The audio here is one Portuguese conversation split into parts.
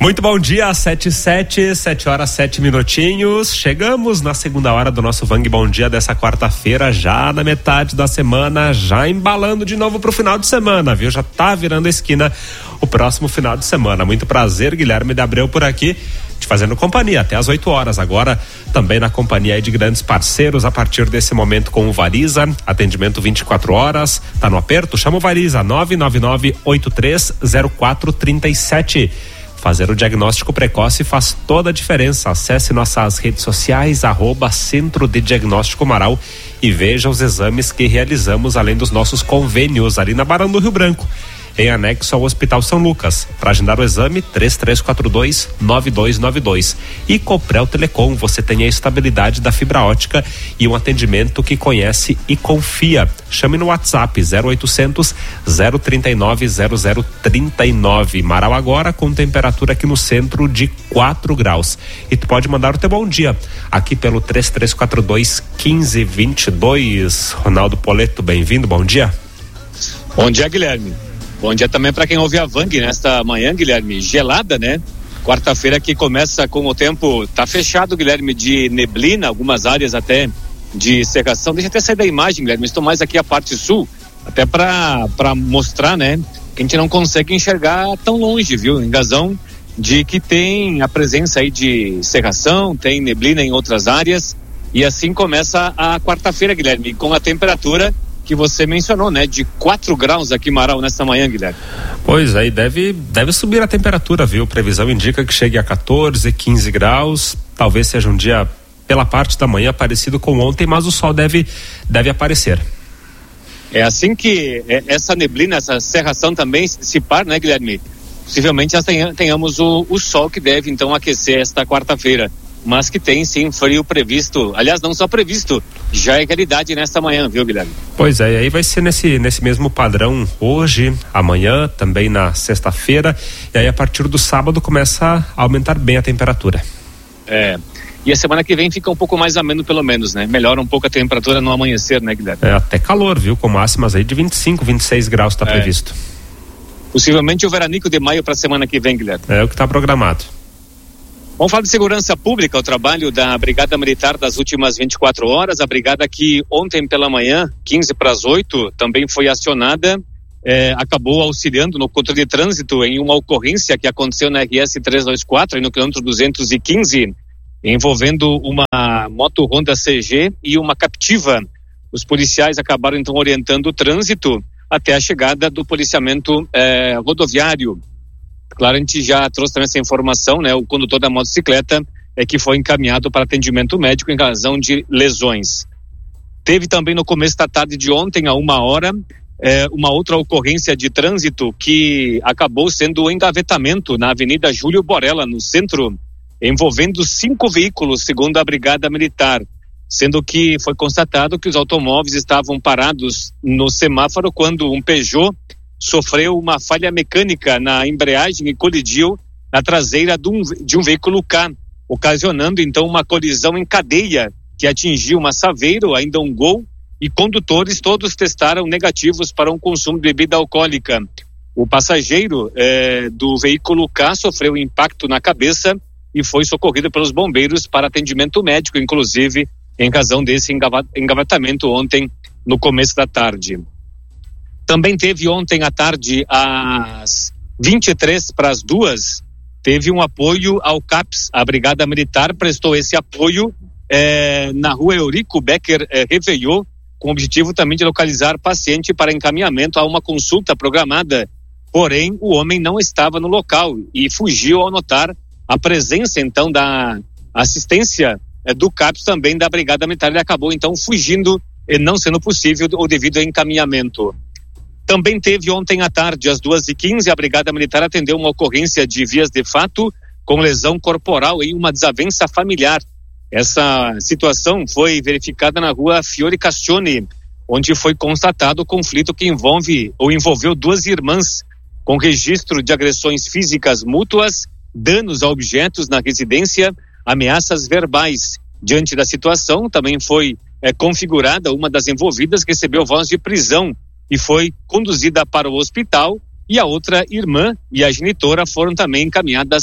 Muito bom dia, 7 horas 7 minutinhos. Chegamos na segunda hora do nosso Vang Bom Dia dessa quarta-feira, já na metade da semana, já embalando de novo pro final de semana, viu? Já tá virando a esquina o próximo final de semana. Muito prazer, Guilherme de Abreu por aqui, te fazendo companhia até às 8 horas. Agora também na companhia aí de grandes parceiros a partir desse momento com o Variza, atendimento 24 horas. Tá no aperto? Chama o Variza, 999-830437. Fazer o diagnóstico precoce faz toda a diferença. Acesse nossas redes sociais, @Centro de Diagnóstico Amaral, e veja os exames que realizamos, além dos nossos convênios ali na Barão do Rio Branco, em anexo ao Hospital São Lucas. Para agendar o exame, 3342-9292. E Coprel Telecom, você tem a estabilidade da fibra ótica e um atendimento que conhece e confia. Chame no WhatsApp 0800 039 0039. Marau agora com temperatura aqui no centro de 4 graus. E tu pode mandar o teu bom dia aqui pelo 3342-1522. Ronaldo Poleto, bem-vindo, bom dia. Bom dia, Guilherme. Bom dia também para quem ouve a Vang nesta manhã, Guilherme, gelada, né? Quarta-feira que começa com o tempo, tá fechado, Guilherme, de neblina, algumas áreas até de cercação. Deixa eu até sair da imagem, Guilherme, estou mais aqui a parte sul, até para mostrar, né, que a gente não consegue enxergar tão longe, viu? Em razão de que tem a presença aí de cercação, tem neblina em outras áreas, e assim começa a quarta-feira, Guilherme, com a temperatura que você mencionou, né? De 4 graus aqui em Marau nesta manhã, Guilherme. Pois aí, deve subir a temperatura, viu? Previsão indica que chegue a 14, 15 graus. Talvez seja um dia, pela parte da manhã, parecido com ontem, mas o sol deve aparecer. É assim que essa neblina, essa cerração também se par, né, Guilherme? Possivelmente tenhamos o sol que deve, então, aquecer esta quarta-feira. Mas que tem sim frio previsto, aliás, não só previsto, já é realidade nesta manhã, viu, Guilherme? Pois é, e aí vai ser nesse mesmo padrão hoje, amanhã, também na sexta-feira, e aí a partir do sábado começa a aumentar bem a temperatura. E a semana que vem fica um pouco mais ameno pelo menos, né? Melhora um pouco a temperatura no amanhecer, né, Guilherme? Até calor, viu, com máximas aí de 25, 26 graus está previsto. Possivelmente o veranico de maio para a semana que vem, Guilherme. É o que está programado. Vamos falar de segurança pública, o trabalho da Brigada Militar das últimas 24 horas, a brigada que ontem pela manhã, 15 para as 8, também foi acionada, acabou auxiliando no controle de trânsito em uma ocorrência que aconteceu na RS 324, aí no quilômetro 215, envolvendo uma moto Honda CG e uma Captiva. Os policiais acabaram então orientando o trânsito até a chegada do policiamento rodoviário. Claro, a gente já trouxe também essa informação, né? O condutor da motocicleta que foi encaminhado para atendimento médico em razão de lesões. Teve também no começo da tarde de ontem, a 1h, uma outra ocorrência de trânsito que acabou sendo o engavetamento na Avenida Júlio Borella, no centro, envolvendo 5 veículos, segundo a Brigada Militar, sendo que foi constatado que os automóveis estavam parados no semáforo quando um Peugeot sofreu uma falha mecânica na embreagem e colidiu na traseira de um veículo K, ocasionando então uma colisão em cadeia que atingiu uma Saveiro, ainda um Gol, e condutores todos testaram negativos para um consumo de bebida alcoólica. O passageiro do veículo K sofreu um impacto na cabeça e foi socorrido pelos bombeiros para atendimento médico, inclusive em razão desse engavetamento ontem no começo da tarde. Também teve ontem à tarde, às 23 para as 2, teve um apoio ao CAPS. A Brigada Militar prestou esse apoio na rua Eurico Becker Réveillot, com o objetivo também de localizar paciente para encaminhamento a uma consulta programada. Porém, o homem não estava no local e fugiu ao notar a presença, então, da assistência do CAPS, também da Brigada Militar. Ele acabou, então, fugindo, não sendo possível o devido encaminhamento. Também teve ontem à tarde, às 2h15, a Brigada Militar atendeu uma ocorrência de vias de fato com lesão corporal em uma desavença familiar. Essa situação foi verificada na rua Fiore Castione, onde foi constatado o conflito que envolveu 2 irmãs, com registro de agressões físicas mútuas, danos a objetos na residência, ameaças verbais. Diante da situação, também foi configurada uma das envolvidas, recebeu voz de prisão e foi conduzida para o hospital, e a outra irmã e a genitora foram também encaminhadas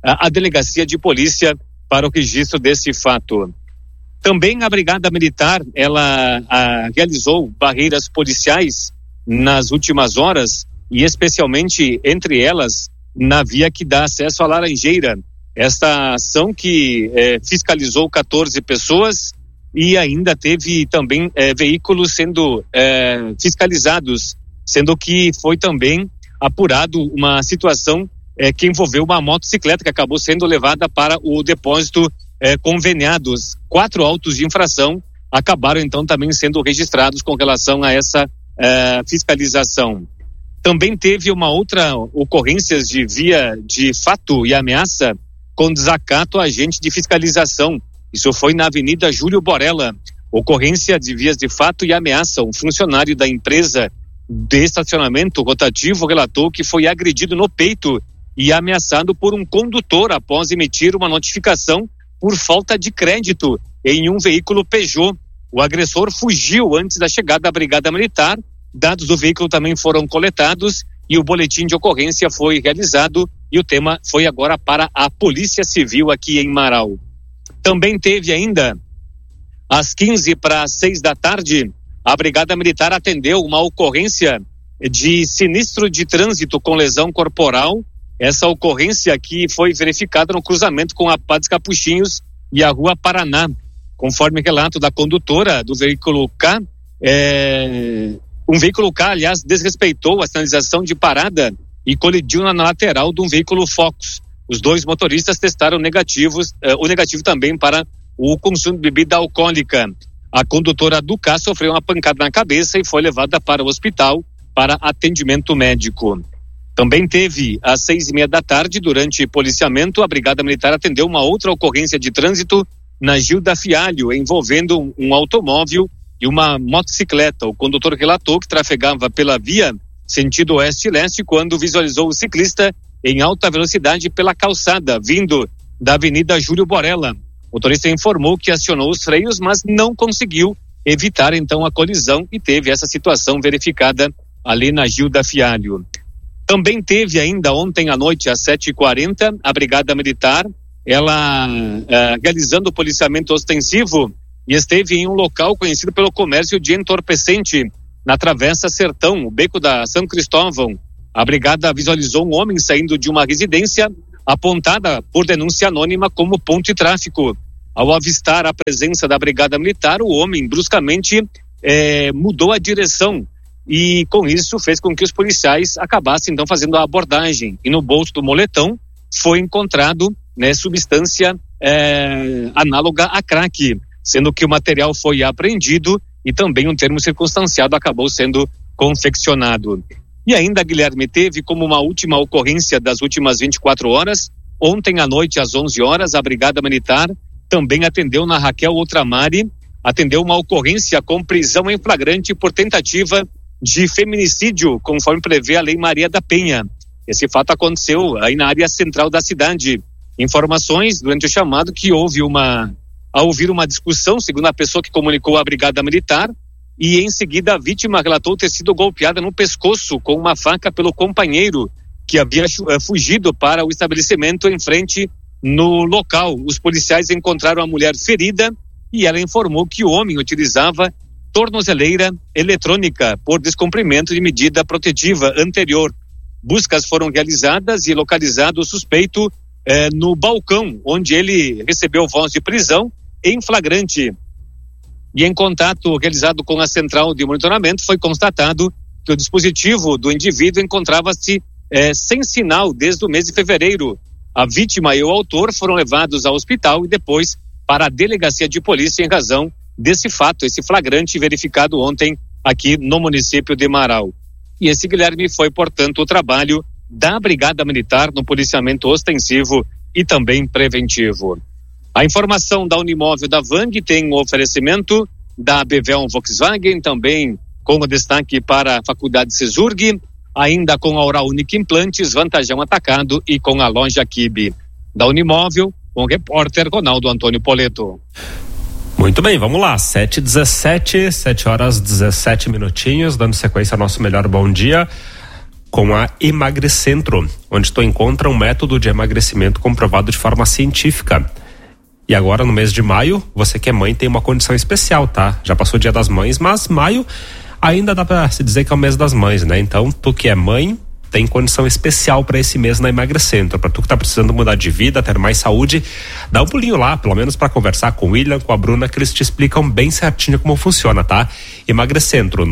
a delegacia de polícia para o registro desse fato. Também a Brigada Militar, ela realizou barreiras policiais nas últimas horas e especialmente entre elas na via que dá acesso à Laranjeira. Esta ação que fiscalizou 14 pessoas e ainda teve também veículos sendo fiscalizados, sendo que foi também apurado uma situação que envolveu uma motocicleta que acabou sendo levada para o depósito conveniados. 4 autos de infração acabaram então também sendo registrados com relação a essa fiscalização. Também teve uma outra ocorrência de via de fato e ameaça com desacato a agente de fiscalização. Isso foi na Avenida Júlio Borella. Ocorrência de vias de fato e ameaça. Um funcionário da empresa de estacionamento rotativo relatou que foi agredido no peito e ameaçado por um condutor após emitir uma notificação por falta de crédito em um veículo Peugeot. O agressor fugiu antes da chegada da Brigada Militar. Dados do veículo também foram coletados e o boletim de ocorrência foi realizado e o tema foi agora para a Polícia Civil aqui em Marau. Também teve ainda, às 15:06 da tarde, a Brigada Militar atendeu uma ocorrência de sinistro de trânsito com lesão corporal. Essa ocorrência aqui foi verificada no cruzamento com a Padre Capuchinhos e a Rua Paraná. Conforme relato da condutora do veículo K, um veículo K, aliás, desrespeitou a sinalização de parada e colidiu na lateral de um veículo Focus. Os 2 motoristas testaram o negativo também para o consumo de bebida alcoólica. A condutora do K sofreu uma pancada na cabeça e foi levada para o hospital para atendimento médico. Também teve, às 6:30 da tarde, durante policiamento, a Brigada Militar atendeu uma outra ocorrência de trânsito na Gilda Fialho, envolvendo um automóvel e uma motocicleta. O condutor relatou que trafegava pela via sentido oeste-leste quando visualizou o ciclista em alta velocidade pela calçada, vindo da Avenida Júlio Borella. O motorista informou que acionou os freios, mas não conseguiu evitar então a colisão e teve essa situação verificada ali na Gilda Fialho. Também teve ainda ontem à noite, às 7:40, a Brigada Militar, ela realizando o policiamento ostensivo e esteve em um local conhecido pelo comércio de entorpecente, na Travessa Sertão, o beco da São Cristóvão. A brigada visualizou um homem saindo de uma residência apontada por denúncia anônima como ponto de tráfico. Ao avistar a presença da Brigada Militar, o homem bruscamente mudou a direção e com isso fez com que os policiais acabassem então fazendo a abordagem. E no bolso do moletom foi encontrado substância análoga a crack, sendo que o material foi apreendido e também um termo circunstanciado acabou sendo confeccionado. E ainda, Guilherme, teve como uma última ocorrência das últimas 24 horas, ontem à noite às 11 horas, a Brigada Militar também atendeu na Raquel Outramari, atendeu uma ocorrência com prisão em flagrante por tentativa de feminicídio, conforme prevê a Lei Maria da Penha. Esse fato aconteceu aí na área central da cidade. Informações durante o chamado que houve ao ouvir uma discussão, segundo a pessoa que comunicou à Brigada Militar, e em seguida a vítima relatou ter sido golpeada no pescoço com uma faca pelo companheiro que havia fugido para o estabelecimento em frente no local. Os policiais encontraram a mulher ferida e ela informou que o homem utilizava tornozeleira eletrônica por descumprimento de medida protetiva anterior. Buscas foram realizadas e localizado o suspeito no balcão, onde ele recebeu voz de prisão em flagrante. E em contato realizado com a central de monitoramento, foi constatado que o dispositivo do indivíduo encontrava-se sem sinal desde o mês de fevereiro. A vítima e o autor foram levados ao hospital e depois para a delegacia de polícia em razão desse fato, esse flagrante verificado ontem aqui no município de Marau. E esse, Guilherme, foi, portanto, o trabalho da Brigada Militar no policiamento ostensivo e também preventivo. A informação da Unimóvel da Vang tem o oferecimento da Bevel Volkswagen, também com o destaque para a Faculdade Cesurg, ainda com a Oral Unique Implantes, Vantajão Atacado e com a loja Kibe. Da Unimóvel, com o repórter Ronaldo Antônio Poleto. Muito bem, vamos lá, 7h17, 7 horas 17 minutinhos, dando sequência ao nosso melhor bom dia. com a Emagrecentro, onde tu encontra um método de emagrecimento comprovado de forma científica. E agora, no mês de maio, você que é mãe tem uma condição especial, tá? Já passou o Dia das Mães, mas maio ainda dá pra se dizer que é o mês das mães, né? Então, tu que é mãe, tem condição especial para esse mês na Emagrecentro. Para tu que tá precisando mudar de vida, ter mais saúde, dá um pulinho lá, pelo menos para conversar com o William, com a Bruna, que eles te explicam bem certinho como funciona, tá? Emagrecentro,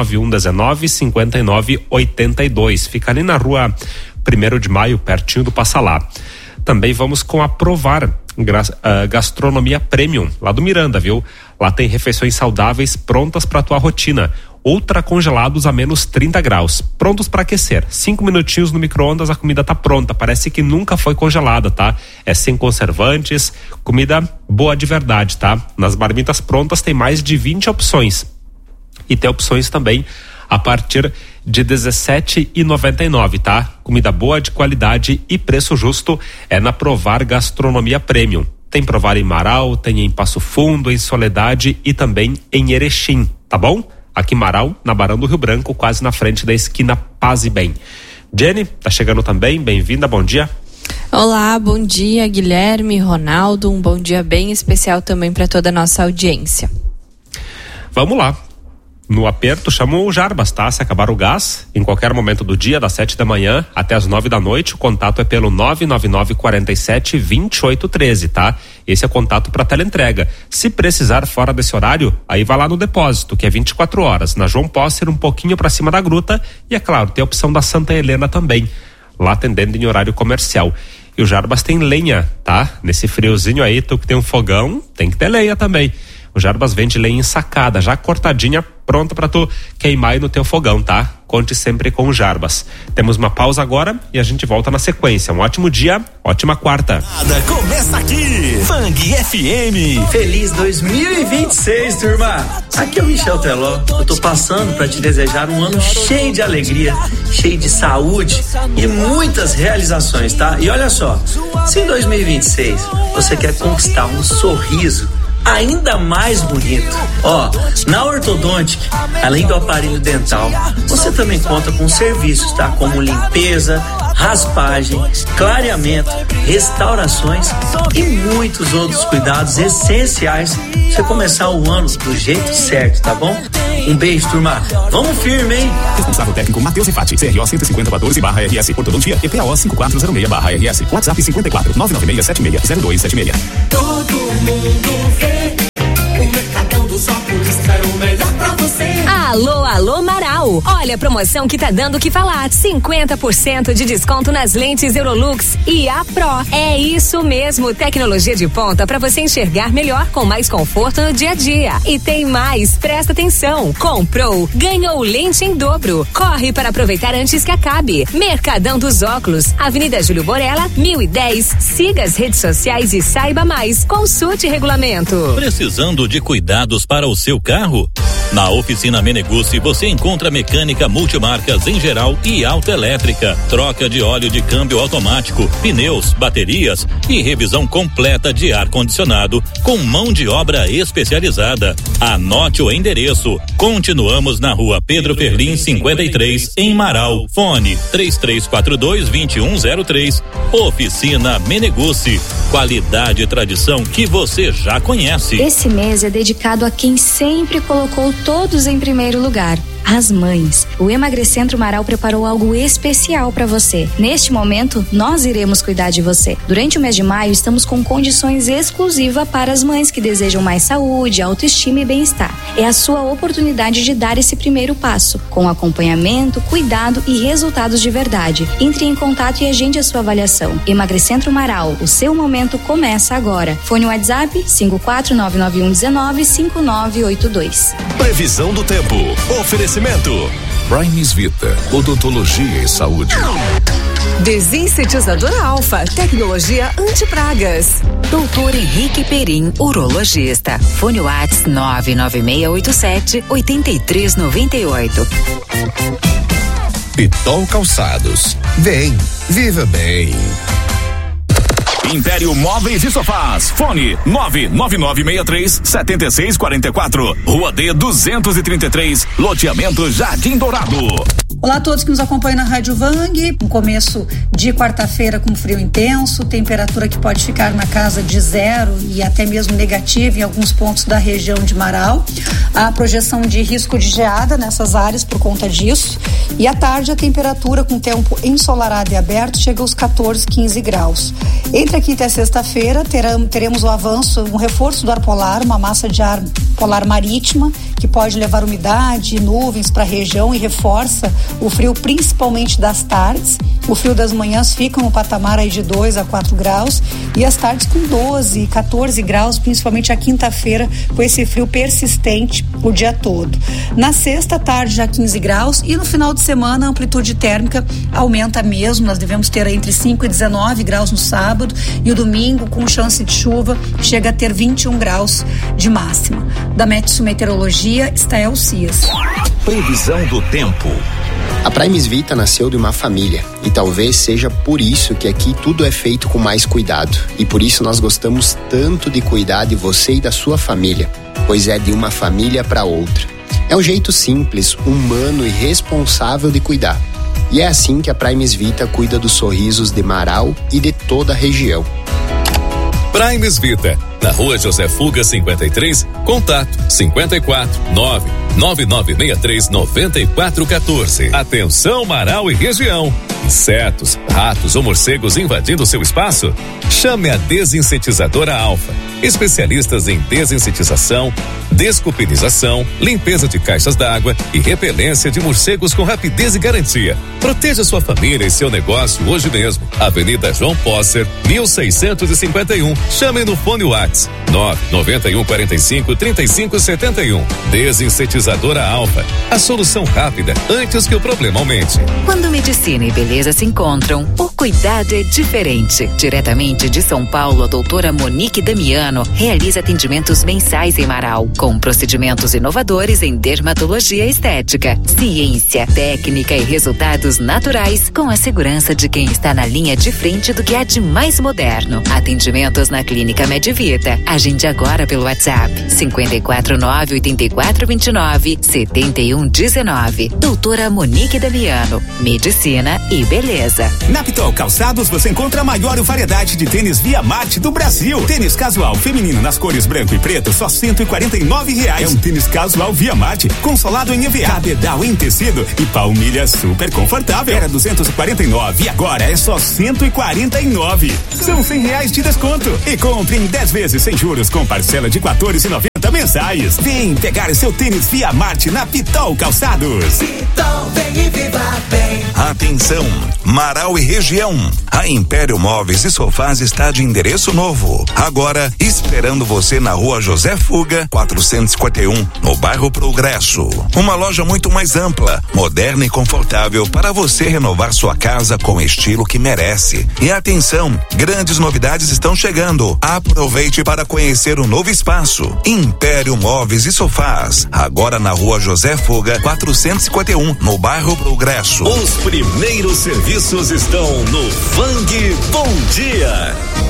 991195982. Fica ali na rua 1º de Maio, pertinho do Passa Lá. Também vamos com a Provar Gastronomia Premium, lá do Miranda, viu? Lá tem refeições saudáveis prontas para tua rotina. Ultra congelados a menos 30 graus, prontos para aquecer. 5 minutinhos no micro-ondas, a comida tá pronta. Parece que nunca foi congelada, tá? É sem conservantes, comida boa de verdade, tá? Nas marmitas prontas tem mais de 20 opções. E tem opções também a partir de R$17,99, tá? Comida boa, de qualidade e preço justo é na Provar Gastronomia Premium. Tem Provar em Marau, tem em Passo Fundo, em Soledade e também em Erechim, tá bom? Aqui em Marau, na Barão do Rio Branco, quase na frente da esquina Paz e Bem. Jenny, tá chegando também, bem-vinda, bom dia. Olá, bom dia Guilherme, Ronaldo, um bom dia bem especial também para toda a nossa audiência. Vamos lá. No aperto, chamou o Jarbas, tá? Se acabar o gás, em qualquer momento do dia, das 7 da manhã até as 9 da noite, o contato é pelo 99947-2813, tá? Esse é o contato para teleentrega. Se precisar fora desse horário, aí vai lá no depósito, que é 24 horas, na João Pósser, um pouquinho para cima da gruta, e é claro, tem a opção da Santa Helena também, lá atendendo em horário comercial. E o Jarbas tem lenha, tá? Nesse friozinho aí, tu que tem um fogão, tem que ter lenha também. O Jarbas vende lenha ensacada, já cortadinha, pronta para tu queimar aí no teu fogão, tá? Conte sempre com o Jarbas. Temos uma pausa agora e a gente volta na sequência. Um ótimo dia, ótima quarta. Começa aqui, Fang FM. Feliz 2026, turma. Aqui é o Michel Teló. Eu tô passando para te desejar um ano cheio de alegria, cheio de saúde e muitas realizações, tá? E olha só, se em 2026 você quer conquistar um sorriso ainda mais bonito, na Ortodontic, além do aparelho dental, você também conta com serviços, tá? Como limpeza, raspagem, clareamento, restaurações e muitos outros cuidados essenciais pra você começar o ano do jeito certo, tá bom? Um beijo, turma. Vamos firme, hein? Responsável técnico Matheus Infati, CRO 15014/RS, Ortodontia, EPO 5406/RS, WhatsApp 54 996760276. Todo mundo vê, o Mercadão dos Óculos é o melhor pra você. Alô, Marau. Olha a promoção que tá dando o que falar. 50% de desconto nas lentes Eurolux e A Pro. É isso mesmo, tecnologia de ponta para você enxergar melhor com mais conforto no dia a dia. E tem mais, presta atenção. Comprou, ganhou lente em dobro. Corre para aproveitar antes que acabe. Mercadão dos Óculos, Avenida Júlio Borella, 1010. Siga as redes sociais e saiba mais. Consulte regulamento. Precisando de cuidados para o seu carro? Na Oficina Meneguzzi você encontra mecânica multimarcas em geral e autoelétrica, troca de óleo de câmbio automático, pneus, baterias e revisão completa de ar-condicionado com mão de obra especializada. Anote o endereço. Continuamos na Rua Pedro Ferlim 53 em Marau. Fone 3342-2103. Oficina Meneguzzi. Qualidade e tradição que você já conhece. Esse mês é dedicado a quem sempre colocou todos em primeiro lugar. As mães. O Emagrecentro Marau preparou algo especial para você. Neste momento, nós iremos cuidar de você. Durante o mês de maio, estamos com condições exclusivas para as mães que desejam mais saúde, autoestima e bem-estar. É a sua oportunidade de dar esse primeiro passo, com acompanhamento, cuidado e resultados de verdade. Entre em contato e agende a sua avaliação. Emagrecentro Marau, o seu momento começa agora. Fone WhatsApp 54991195982. Previsão do tempo. Oferecimento Primes Vita, odontologia e saúde. Desinsetizador Alfa, tecnologia antipragas. Doutor Henrique Perim, urologista. Fone Whats 99687-8398. Pitol Calçados. Vem, viva bem. Império Móveis e Sofás. Fone 99963-7644. Rua D 233, loteamento Jardim Dourado. Olá a todos que nos acompanham na Rádio Vang. Um começo de quarta-feira com frio intenso, temperatura que pode ficar na casa de 0 e até mesmo negativa em alguns pontos da região de Marau. A projeção de risco de geada nessas áreas por conta disso. E à tarde a temperatura com tempo ensolarado e aberto chega aos 14, 15 graus. Entre a quinta e a sexta-feira teremos o avanço, um reforço do ar polar, uma massa de ar polar marítima que pode levar umidade e nuvens para a região e reforça o frio principalmente das tardes. O frio das manhãs fica no patamar aí de 2 a 4 graus e as tardes com 12, 14 graus, principalmente a quinta-feira, com esse frio persistente o dia todo. Na sexta, tarde já 15 graus e no final de semana a amplitude térmica aumenta mesmo. Nós devemos ter aí entre 5 e 19 graus no sábado e o domingo, com chance de chuva, chega a ter 21 graus de máxima. Da Metsu Meteorologia, Estael Cias. Previsão do tempo. A Primes Vita nasceu de uma família e talvez seja por isso que aqui tudo é feito com mais cuidado e por isso nós gostamos tanto de cuidar de você e da sua família, pois é de uma família para outra. É um jeito simples, humano e responsável de cuidar. E é assim que a Primes Vita cuida dos sorrisos de Marau e de toda a região. Primes Vita, na Rua José Fuga 53, contato 54999639414. Atenção Marau e região. Insetos, ratos ou morcegos invadindo seu espaço? Chame a Desinsetizadora Alfa. Especialistas em desinsetização, descupinização, limpeza de caixas d'água e repelência de morcegos com rapidez e garantia. Proteja sua família e seu negócio hoje mesmo. Avenida João Posser, 1651. Chame no fone WhatsApp 991453571. Desinsetizadora Alfa. A solução rápida antes que o problema aumente. Quando medicina e beleza se encontram, o cuidado é diferente. Diretamente de São Paulo, a doutora Monique Damiano realiza atendimentos mensais em Marau, com procedimentos inovadores em dermatologia e estética, ciência, técnica e resultados naturais, com a segurança de quem está na linha de frente do que há de mais moderno. Atendimentos na Clínica Medvita. Agende agora pelo WhatsApp 549-8429-7119. Doutora Monique Damiano, medicina e beleza. Na Pitol Calçados você encontra a maior variedade de tênis Via Marte do Brasil. Tênis casual feminino nas cores branco e preto, só R$149. É um tênis casual Via Marte, com solado em EVA, cabedal em tecido e palmilha super confortável. Era R$249 e agora é só R$149. São R$100 de desconto. E compre em 10 vezes sem juros com parcela de R$14,90 mensais. Vem pegar seu tênis Via Marte na Pitol Calçados. Pitol, vem e viva bem. Atenção, Marau e região. A Império Móveis e Sofás está de endereço novo. Agora, esperando você na Rua José Fuga, 451, no bairro Progresso. Uma loja muito mais ampla, moderna e confortável para você renovar sua casa com o estilo que merece. E atenção, grandes novidades estão chegando. Aproveite para conhecer o novo espaço. Império Móveis e Sofás. Agora na Rua José Fuga, 451, no bairro Progresso. Os primeiros serviços estão no Vang Bom Dia.